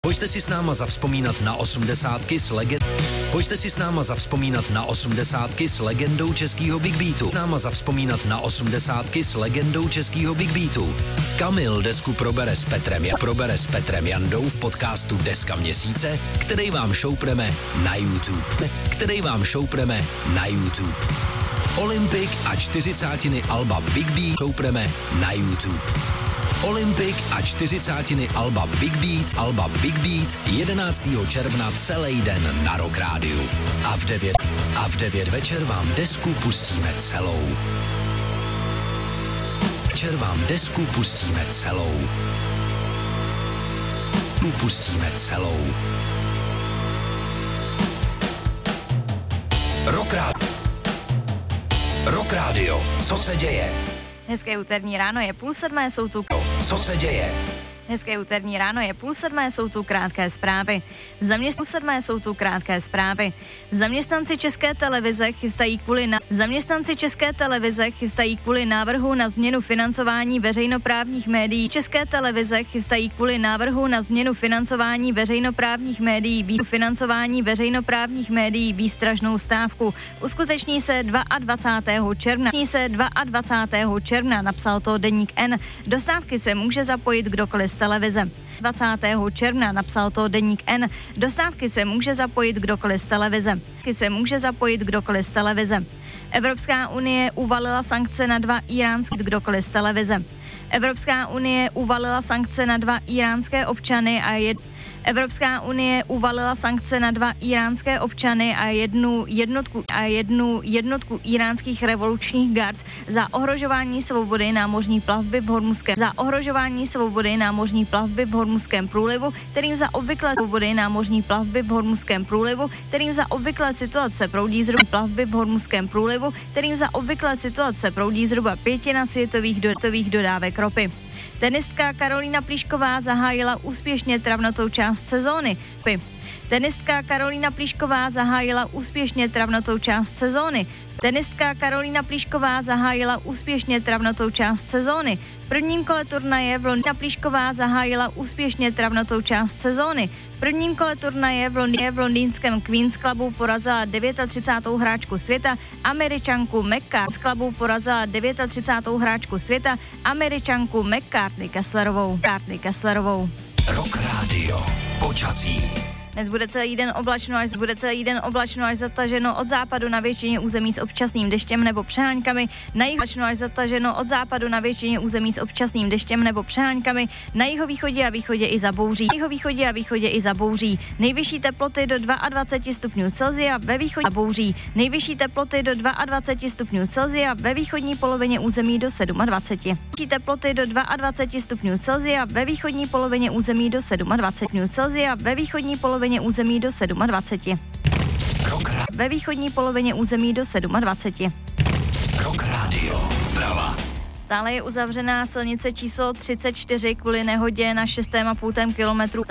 Pojďte si s náma zavzpomínat na 80ky s legendou českého Big Beatu. Kamil desku probere s Petrem Jandou v podcastu Deska měsíce, který vám šoupneme na YouTube. Olympik a 40 alba Big Beat šoupneme na YouTube. Olympik a 40 alba Big Beat 11. června celý den na Rock Rádiu. A v 9 večer vám desku pustíme celou. Rock Radio. Co se děje? Hezké úterní ráno, je 6:30, jsou tu... Co se děje? Hezké úterní ráno, je 6:30, jsou tu krátké zprávy. Zaměstnanci České televize chystají kvůli návrhu na změnu financování veřejnoprávních médií výstražnou stávku. Uskuteční se 22. června, napsal to deník N. Do stávky se může zapojit kdokoliv z televize. 20. června, napsal to deník N. Do stávky se může zapojit kdokoliv z televize. Evropská unie uvalila sankce na dva iránské občany a jednu jednotku iránských gard za ohrožování svobody námořní plavby v Hormuzském průlivu, kterým za obvyklé situace proudí zhruba pětina světových dodávek ropy. Tenistka Karolína Plíšková zahájila úspěšně travnatou část sezóny. V prvním kole turnaje v londýnském Queen's Clubu porazila 39. hráčku světa Američanku McCartney Kesslerovou. Rock Radio. Počasí. Dnes bude celý den oblačno až zataženo od západu na většině území s občasným deštěm nebo přeháňkami. Na jihovýchodě a východě i za bouří. Nejvyšší teploty do 22 stupňů Celsia ve východní polovině území do 27. Rock Radio. Prava. Stále je uzavřená silnice číslo 34 kvůli nehodě na 6,5 kilometru.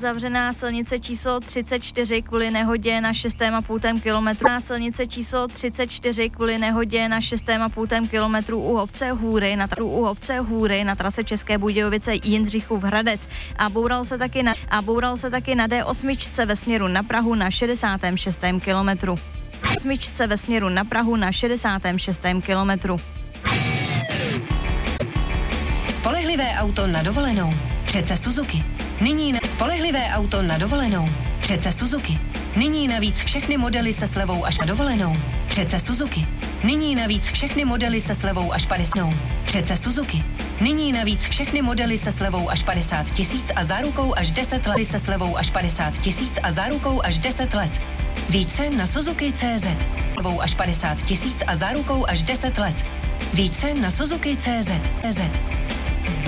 U obce Hůry na trase České Budějovice Jindřichův Hradec. A bouralo se taky na D8 ve směru na Prahu na 66. kilometru. Spolehlivé auto na dovolenou. Přece Suzuki. Nyní navíc všechny modely se slevou až na dovolenou. Přece Suzuki. Nyní navíc všechny modely se slevou až 50. Přece Suzuki. Nyní navíc všechny modely se slevou až 50 000 a zárukou až 10 let. Více na Suzuki.cz. Až 50 000 a zárukou až 10 let. Více na Suzuki.cz.